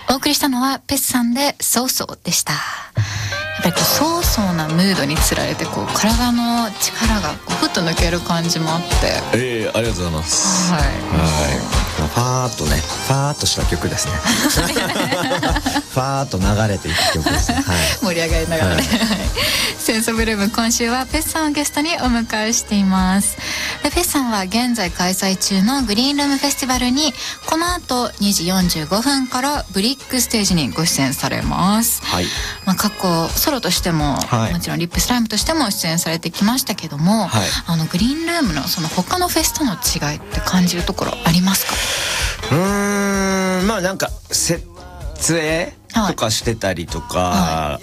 お送りしたのはペスさんでそうそうでした。やっぱりそうそうなムードにつられて体の力がふっと抜ける感じもあって、 ありがとうございます。 はい、 ファーっとね、ファーっとした曲ですね。ファーっと流れていく曲ですね。はい、 盛り上がりながらね。センスオブルーム、今週はペスさんをゲストにお迎えしています。でペスさんは現在開催中のグリーンルームフェスティバルにこの後2時45分からブリックステージにご出演されます。 はい、 過去ソロとしても、 はい、 もちろんリップスライムとしても出演されてきましたけども、 はい、 グリーンルームのその他のフェスとの違いって感じるところありますか？ まあなんか設営とかしてたりとか、はい、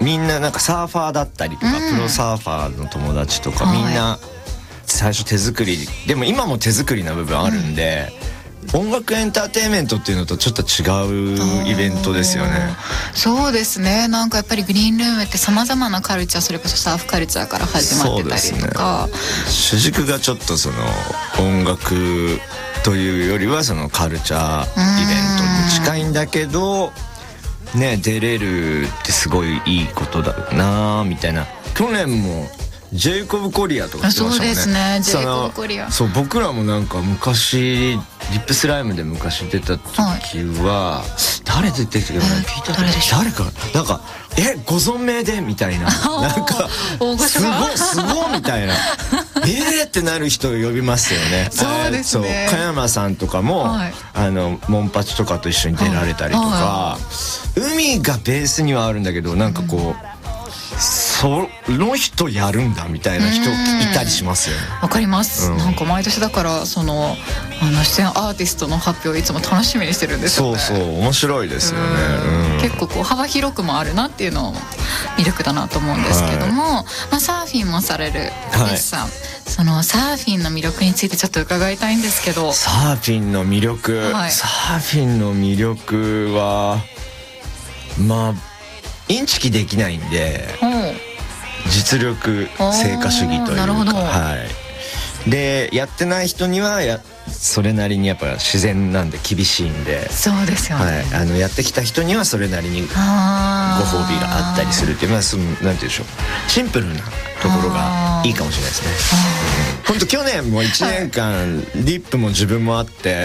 みんななんかサーファーだったりとか、プロサーファーの友達とか、みんな最初手作りでも今も手作りな部分あるんで、音楽エンターテインメントっていうのとちょっと違うイベントですよね。 そうですね。なんかやっぱりグリーンルームってさまざまなカルチャー、それこそサーフカルチャーから始まってたりとか、 主軸がちょっとその音楽というよりはそのカルチャーイベントに近いんだけどね、出れるってすごいいいことだなみたいな。去年もジェイコブコリアとかしてましたもんね。 そうですね、ジェイコブコリア。 そう、僕らもなんか昔リップスライムで昔出た時は、誰出てきたか聞いた時、誰かなんかご存命でみたいな、なんかすごいみたいなってなる人を呼びますよね。 そうですね。 加山さんとかも、モンパチとかと一緒に出られたりとか、海がベースにはあるんだけど、なんかその人やるんだみたいな人いたりしますよね。 わかります、なんか毎年だからその出演アーティストの発表をいつも楽しみにしてるんですよね。 そう面白いですよね。 結構幅広くもあるなっていうのも魅力だなと思うんですけども、サーフィンもされるペスさん、そのサーフィンの魅力についてちょっと伺いたいんですけど。 サーフィンの魅力、サーフィンの魅力はまあインチキできないんで、実力成果主義というか、でやってない人にはそれなりにやっぱ自然なんで厳しいんで、 そうですよね、 やってきた人にはそれなりにご褒美があったりするっていう、なんて言うんでしょう、シンプルなところがいいかもしれないですね。本当去年も1年間リップも自分もあって、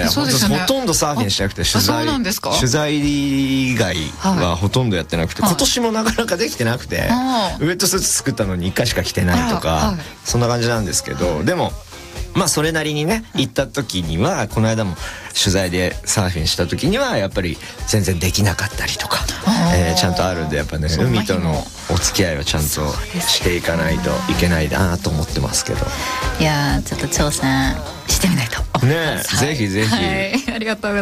ほとんどサーフィンしなくて、取材以外はほとんどやってなくて、今年もなかなかできてなくて、ウェットスーツ作ったのに1回しか着てないとか、そんな感じなんですけど、でもそれなりにね行った時には、この間も取材でサーフィンした時にはやっぱり全然できなかったりとか、ちゃんとあるんで、やっぱね、海とのお付き合いはちゃんとしていかないといけないなと思ってますけど、 いやちょっと挑戦してみないと思います。 ね、ぜひぜひ、 ありがとうございます。